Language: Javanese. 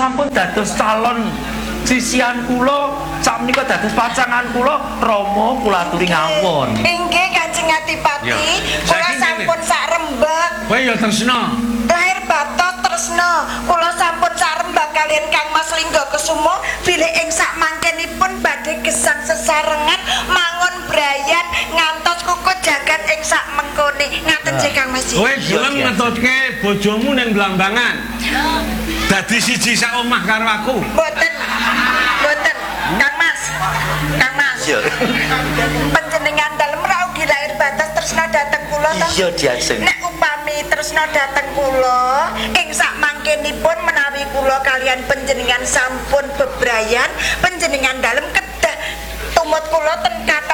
sampun dados calon sisian kula, sakmenika dados pacangan kula, Rama kula aturi ngawon. Inggih Kanjeng Adipati, kula sampun sak rembag. Kowe ya tresna. Lahir batos tresna, kula sampun sak rembag kalian Kang Mas Lingga Kesumo bilih ing sak mangkenipun badhe gesang sesarengan mangun brayan ngantos kukut jagat ing sak mengkone. Ngaten nggih Kang Mas. Kowe gelem ngetutke bojomu ning Blambangan. Dadi siji sak omah karo aku. Mboten. Mboten. Kang Mas. Kang Mas. Iya. Panjenengan dalem ra ugi lahir batas tresna dhateng kula to? Iya, Diajeng. Nek upami tresna dhateng kula, ing sak mangkenipun menawi kula kalian panjenengan sampun bebrayan, panjenengan dalem kedah tumut kula ten